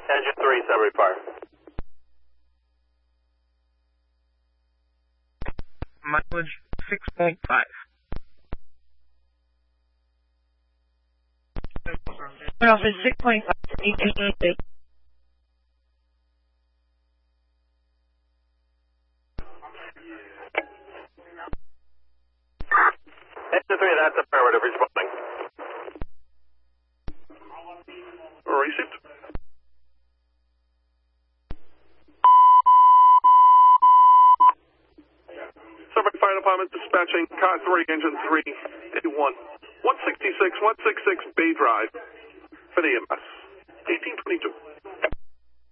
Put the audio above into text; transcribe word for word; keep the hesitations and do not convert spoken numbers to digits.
Engine three, Sudbury Fire. Mileage six point five. Office six point five, eighteen eighty. Engine three, that's affirmative, responding. Received. Sudbury Fire Department dispatching car three, engine three, eighty-one. one sixty-six, one sixty-six Bay Drive for the E M S. eighteen twenty-two.